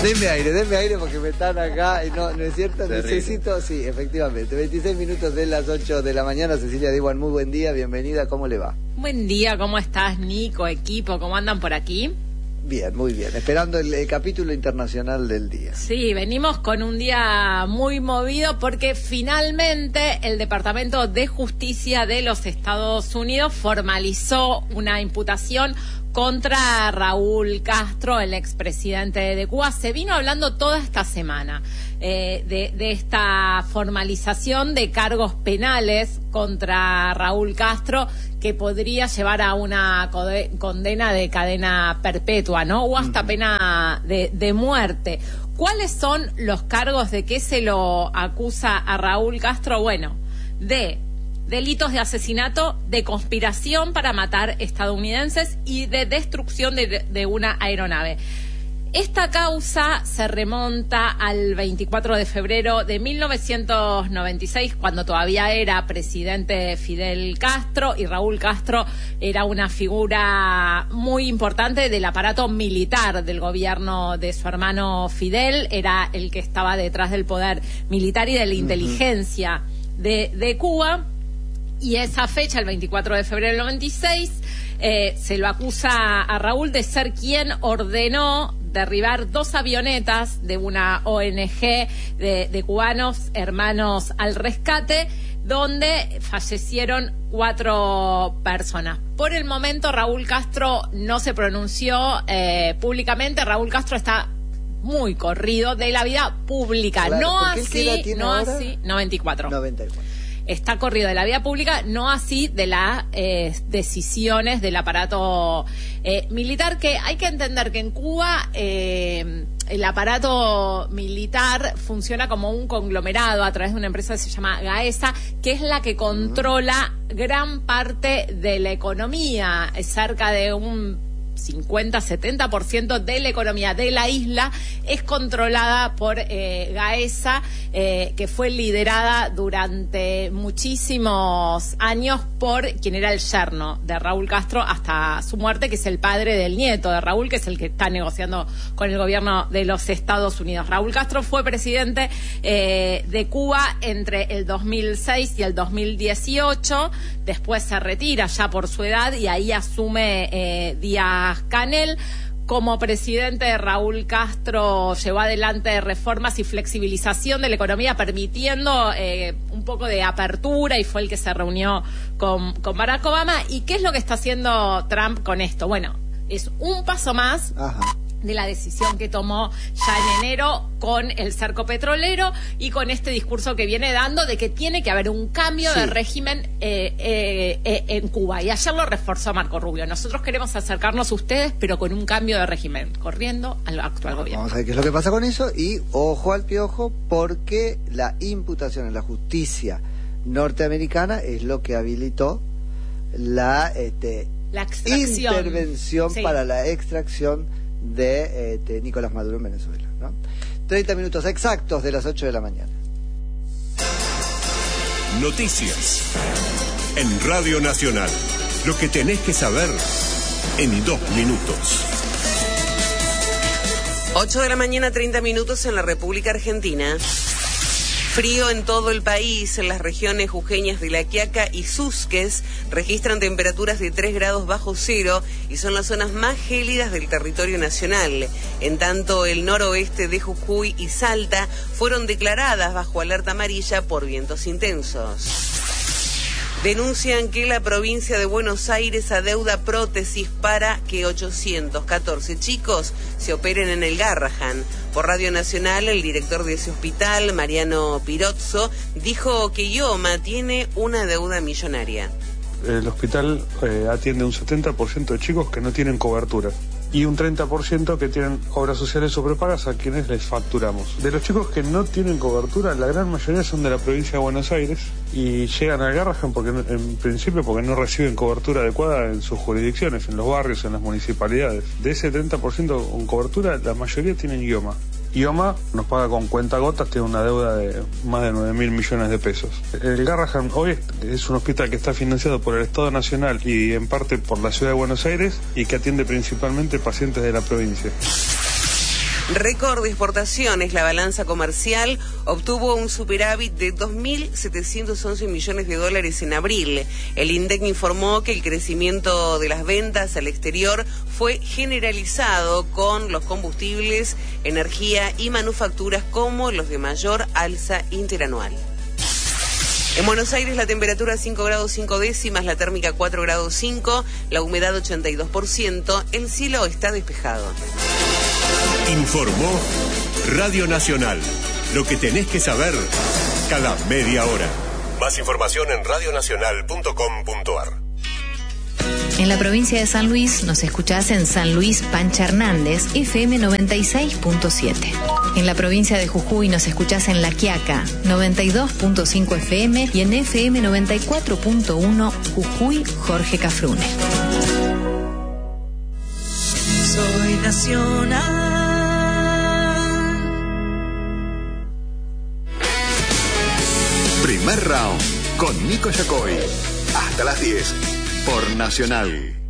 Denme aire porque me están acá. No es cierto, terrible. Necesito, sí, efectivamente. 26 minutos de las 8 de la mañana. Cecilia Diwan, muy buen día, bienvenida, ¿cómo le va? Buen día, ¿cómo estás, Nico, equipo? ¿Cómo andan por aquí? Bien, muy bien. Esperando el capítulo internacional del día. Sí, venimos con un día muy movido porque finalmente el Departamento de Justicia de los Estados Unidos formalizó una imputación contra Raúl Castro, el expresidente de Cuba. Se vino hablando toda esta semana de esta formalización de cargos penales contra Raúl Castro que podría llevar a una condena de cadena perpetua, ¿no? O hasta pena de muerte. ¿Cuáles son los cargos de qué se lo acusa a Raúl Castro? Bueno, de delitos de asesinato, de conspiración para matar estadounidenses y de destrucción de una aeronave. Esta causa se remonta al 24 de febrero de 1996, cuando todavía era presidente Fidel Castro, y Raúl Castro era una figura muy importante del aparato militar del gobierno de su hermano Fidel. Era el que estaba detrás del poder militar y de la inteligencia de Cuba. Y esa fecha, el 24 de febrero del 96, se lo acusa a Raúl de ser quien ordenó derribar 2 avionetas de una ONG de cubanos, Hermanos al Rescate, donde fallecieron 4 personas. Por el momento, Raúl Castro no se pronunció públicamente. Raúl Castro está muy corrido de la vida pública. Claro, no ahora? así, 94. Está corrido de la vida pública, no así de las decisiones del aparato militar, que hay que entender que en Cuba el aparato militar funciona como un conglomerado a través de una empresa que se llama Gaesa, que es la que controla gran parte de la economía, cerca de un 50-70% de la economía de la isla es controlada por Gaesa, que fue liderada durante muchísimos años por quien era el yerno de Raúl Castro hasta su muerte, que es el padre del nieto de Raúl, que es el que está negociando con el gobierno de los Estados Unidos. Raúl Castro fue presidente de Cuba entre el 2006 y el 2018, después se retira ya por su edad y ahí asume Díaz-Canel. Como presidente, Raúl Castro llevó adelante reformas y flexibilización de la economía, permitiendo un poco de apertura, y fue el que se reunió con Barack Obama. ¿Y qué es lo que está haciendo Trump con esto? Bueno, es un paso más de la decisión que tomó ya en enero con el cerco petrolero y con este discurso que viene dando de que tiene que haber un cambio de régimen en Cuba. Y ayer lo reforzó Marco Rubio. Nosotros queremos acercarnos a ustedes, pero con un cambio de régimen, corriendo al actual gobierno. Vamos a ver qué es lo que pasa con eso y ojo al piojo, porque la imputación en la justicia norteamericana es lo que habilitó la intervención para la extracción de Nicolás Maduro en Venezuela, ¿no? 30 minutos exactos de las 8 de la mañana. Noticias en Radio Nacional. Lo que tenés que saber en 2 minutos. 8 de la mañana, 30 minutos en la República Argentina. Frío en todo el país. En las regiones jujeñas de La Quiaca y Susques registran temperaturas de 3 grados bajo cero y son las zonas más gélidas del territorio nacional. En tanto, el noroeste de Jujuy y Salta fueron declaradas bajo alerta amarilla por vientos intensos. Denuncian que la provincia de Buenos Aires adeuda prótesis para que 814 chicos se operen en el Garrahan. Por Radio Nacional, el director de ese hospital, Mariano Pirozzo, dijo que IOMA tiene una deuda millonaria. El hospital atiende un 70% de chicos que no tienen cobertura y un 30% que tienen obras sociales sobrepagas a quienes les facturamos. De los chicos que no tienen cobertura, la gran mayoría son de la provincia de Buenos Aires y llegan al Garrahan en principio porque no reciben cobertura adecuada en sus jurisdicciones, en los barrios, en las municipalidades. De ese 30% con cobertura, la mayoría tienen IOMA. IOMA nos paga con cuentagotas, tiene una deuda de más de 9.000 millones de pesos. El Garrahan hoy es un hospital que está financiado por el Estado Nacional y en parte por la Ciudad de Buenos Aires y que atiende principalmente pacientes de la provincia. Récord de exportaciones. La balanza comercial obtuvo un superávit de 2.711 millones de dólares en abril. El INDEC informó que el crecimiento de las ventas al exterior fue generalizado con los combustibles, energía y manufacturas como los de mayor alza interanual. En Buenos Aires la temperatura 5 grados 5 décimas, la térmica 4 grados 5, la humedad 82%, el cielo está despejado. Informó Radio Nacional. Lo que tenés que saber cada media hora. Más información en radionacional.com.ar. En la provincia de San Luis nos escuchás en San Luis Pancha Hernández, FM 96.7. En la provincia de Jujuy nos escuchás en La Quiaca, 92.5 FM y en FM 94.1 Jujuy Jorge Cafrune. Soy nacional. Primer round con Nico Yacoy. Hasta las 10 por Nacional.